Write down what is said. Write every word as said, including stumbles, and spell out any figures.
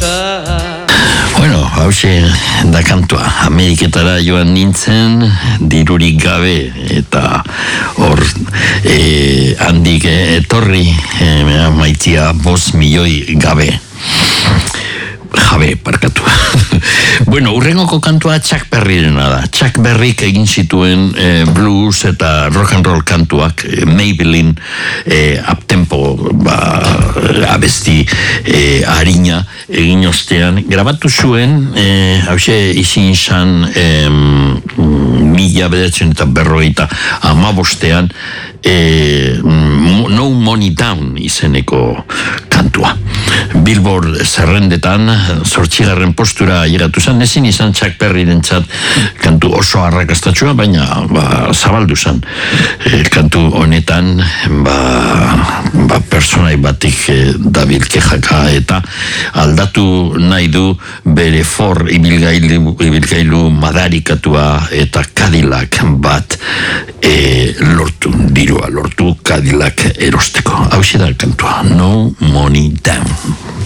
Bueno, hause da kantua. Ameriketara joan nintzen, dirurik gabe, eta hor e, handik etorri, e, maitzia bost milioi gabe. Jabe, parkatu. Bueno, urrengoko kantua Chuck Berryrena da. Chuck Berryk egin zituen eh, blues eta rock and roll kantuak, eh, Maybelline eh, uptempo ba, abesti eh, harina egin ostean. Grabatu zuen, eh, hause izin izan eh, mila bederatzen eta berrogeita amabostean eh, No Money Down izeneko kantua. Billboard zerrendetan zortzigarren postura llegatu zen, ezin izan Chuck Berryrentzat kantu oso arrakastatsua, baina ba, zabaldu zen. E, kantu honetan ba, ba personai batik e, dabil kejaka eta aldatu nahi du bere for ibilgailu, ibilgailu madarikatua eta Cadillac bat e, lortu, dirua lortu Cadillac erosteko. Hau da kantua, No Money Down.